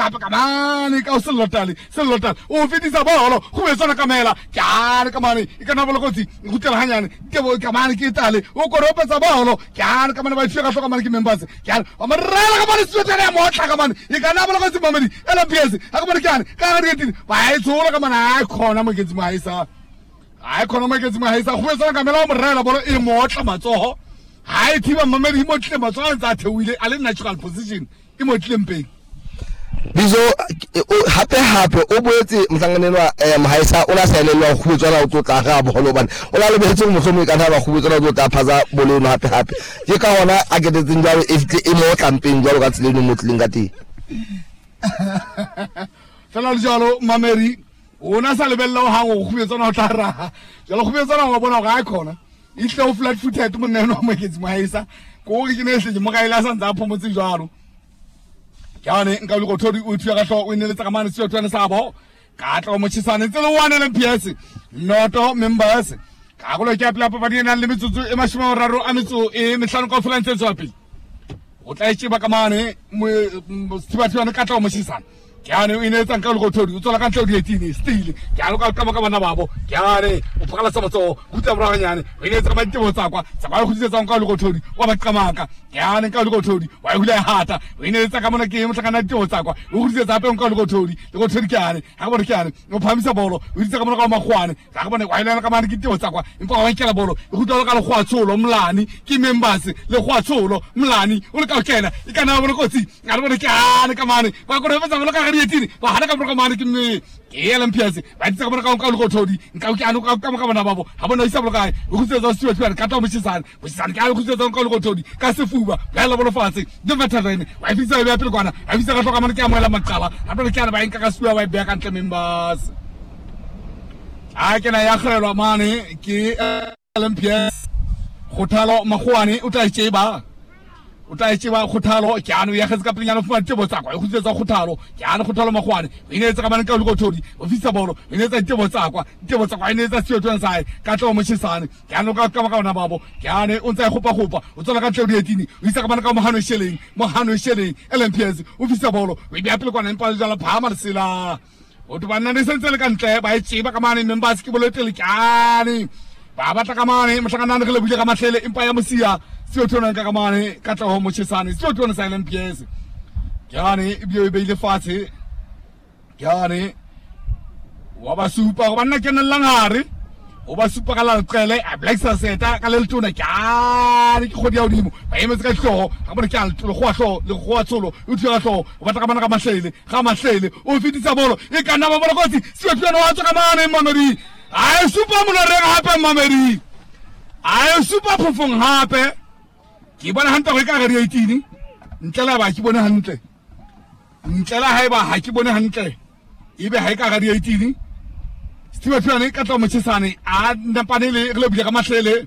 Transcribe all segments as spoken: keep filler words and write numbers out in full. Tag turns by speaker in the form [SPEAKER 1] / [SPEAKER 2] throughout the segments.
[SPEAKER 1] hape ka mane ka o se lotale se lotale o fetisa bolo go be tsona kamela ke ka mane e kana bolo kotsi go tela hanyane ke bo ka mane ke tale o go ropetsa bolo ke ka mane ba tsheka ka mane ke members ke o marela ka mane se tsena mo tla ka mane e kana bolo kotsi mamedi ela ps ha ka mane ke ka re ke ba e tsola ka mane a khona mo ke tsi ma isa a khona mo ke tsi ma isa go be tsona kamela o morela bolo e mo tla matsoho ha e thiba mamedi mo tle matsoho tsa theoile a le natural position e mo tlempeng
[SPEAKER 2] bizo hape hape o boetse mhlanganelwa Mahaisa o la saelelwa go tswela o tlotla ga bolo bana o la lebetse mo mohlomong ka na ba go tswela o tlotla phaza boleno hape hape ke ka hona a ketetseng jalo e fitle e mo tlampeng jalo ka tseleng mo tleng ka teng
[SPEAKER 1] fela le jalo mameri ona sa lebella o hango go tsena o tla ra jalo go tsena go bona ga khona e tle o flat footed mo neno mo ke tsi Mahaisa ko ke ne se mo ga ila sa ntsa phomotse jalo Jane nka go thodi o thya ka hlo o inele tsa mane se tswana sa bo ka tlo mo tsisane tsele one le P S noto members ka go lo ke apla pa di na le metsotso e mashimo raro a metso e mehlano ka oflance tswa pele o tla itse ba ka mane mo stibathwana ka tlo mo tsisane Jane o inele tsa ka go thodi o tsola ka tlo di eighteen still jalo ka ka ka bana babo jane o phakala sa botso go tsa boranyane o inele tsa ba ditebo tsa kwa tsa ba go ditsa ka go thodi wa ba qamaka jane ka go thodi wa hula hata o inele tsa ka mona ke mo tlakana ditebo tsa kwa o go ditsa pe ka go thodi le go thodi kyane ha bona kyane o phamisa bolo o ditsa ka mona ka magwane ga bona wa ile ka mane ke ditebo tsa kwa empa wa nkela bolo e go tlola ka le go a tsholo mlani ke members le go a tsholo mlani o le ka kena e kana bona kotsi ga bona kyane ka mane ba go re tsa bolo ka ga dietini ba hana ka bona ka mane ke me ke ela mpiase ba ditsa ka bona ka ka go thodi nka ke anu ka ka bona babo ha bona isa bolo kae o go tsetsa stuart ka ka to mo tsisana mo tsisana ka go tsetsa ka go thodi ka sefuba ba la bolo fatse de veteran wa fisa ba pele kwana a fisa ka hloka mane ke amoela maqala a tlo ke ana ba inka ka stuart wa be ka ntle members a ke na ya kgelwa mane ke Olympias khotalo magwane o tla itsheba o tla itsheba khotalo ke anu ya khetsa ka penyana fuma tebo tsa kwa go tsetsa khotalo ke anu khotalo magwane o inetsa ka mane ka go thodi o fisa bolo o inetsa tebo tsa kwa tebo tsa kwa inetsa seo tswana sai ka tlo mo tshisane ke anu ka ka ka na babo ke ane o ntsa gopa gopa o tsola ka tledi etini o isa ka mane ka mohano sheleng mohano sheleng Olympias o fisa bolo o be apele kwana empa jala phama sela o to bana ne sentse le ka ntle ba itsheba ka mane members ke bolotele kyane ba batla ka mane mohlakana ne le bule ka mahlele empa ya mosia seo tsona ka ka mane ka tlo mo tshisane seo tsona silent P S kyane ibyo e beile fatshe kyane wa ba supa go bana ke nna ngare o ba supa ka la qele a black seta ka le tona kyane ke khodi ya odimo ba emetse ka hlogo ga bona ke a le go a hlogo le go a tsolo o tshela hlogo o batla ka mane ka mahlele ga mahlele o fitisa bolo e kana ba bolo kotsi seo tsona wa tsaka mane mamedi a supa mo re hape mamedi a supa phofong hape ke bona hanta go ka ga di eighteen ntlela ba ke bona hantle ntlela haeba ha ke bone hantle ebe ha ka ga di eighteen Steve Tshwane ka tlo mo tsisane a ndapane le re le bile ka mahlele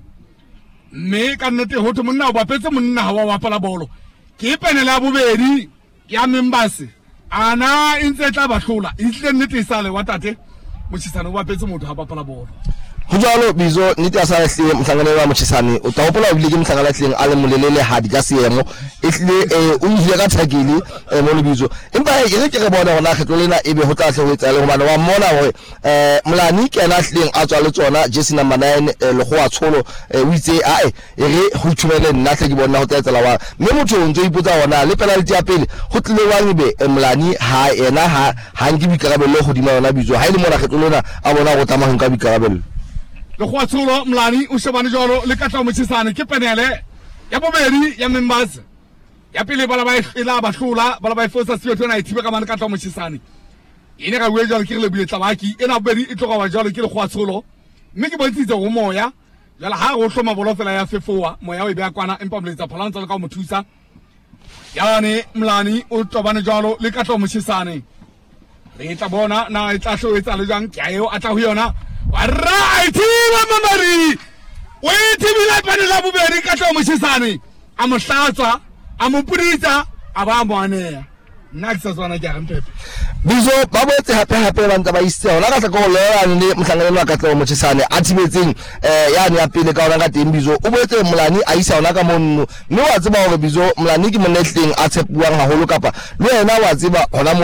[SPEAKER 1] me ka nnete ho to monna o bapetse monna wa wa pala bolo ke penele ya bobedi ya members ana intse tla ba hlola e tle nnete sale wa tate mo tsisane o bapetse motho ha ba pala bolo
[SPEAKER 2] go jalo bizo nite a sa hle mhlangane wa motshisane o tla hopola o bile ke mhlangana tleng a le molelele hadi ka seemo e hle o ile ka thakile mo le bizo empa e re ke re bona gona kgetlo lena e be ho tla hle ho etsa le go bana wa mona hore eh mlani ke na hleng a tswa le tsona jersey number nine le go a tsholo o itse a e re go ithumele nna tle ke bona ho tsetela wa mme motho o ntse ipotsa ona le penalty ya pele go tlile wa ngbe mlani ha ena ha ha ngi bikarabelo go dima yona bizo ha ile mona kgetlo lena a bona go tama nka bikarabelo
[SPEAKER 1] le go tsolo mlani o shebane jalo le ka tla mo tsisane ke penele ya bobedi ya members ya pele bala ba ila ba hlola bala ba fosa seo tsona ithibe ka mane ka tla mo tsisane ine ga we jalo ke le bile tlabaki ena bobedi e tloga wa jalo ke le go tsolo mme ke bontitse go moya jala ha go hloma bolo fela ya fefoa moya o e be akwana empa mletsa phalantsha le ka mo thusa yane mlani o tobane jalo le ka tla mo tsisane re tla bona na e tla hlo etsa le jang ke ayo a tla ho yona right mamari we tibila panela bobedi ka tlo mo tsisane a mo hlatsa a mo purisa a ba mo aneya nna ke tswana ke a mpepe
[SPEAKER 2] bizo ba botse hape hape ba ntse ba ise ona ka tlako le yana le mhlangano wa ka tlo mo tsisane a thibetseng eh yani ya pele ka ona ka teng bizo o botse mlani a isa ona ka monno mme wa tseba hore bizo mlani ke monetleng a tshepuang haholo kapa le yena wa tseba hona